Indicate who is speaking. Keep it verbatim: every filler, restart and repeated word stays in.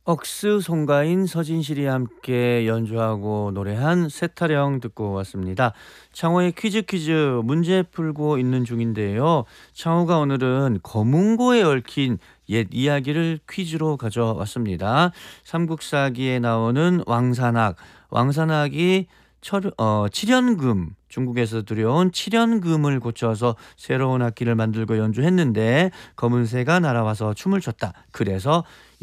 Speaker 1: 억스 송가인 서진실이 함께 연주하고 노래한 세타령 듣고 왔습니다. 창호의 퀴즈 퀴즈 문제 풀고 있는 중인데요. 창호가 오늘은 거문고에 얽힌 옛 이야기를 퀴즈로 가져왔습니다. 삼국사기에 나오는 왕산악, 왕산악이 철, 어, 칠연금, 중국에서 들여온 칠연금을 고쳐서 새로운 악기를 만들고 연주했는데 검은새가 날아와서 춤을 췄다. 그래서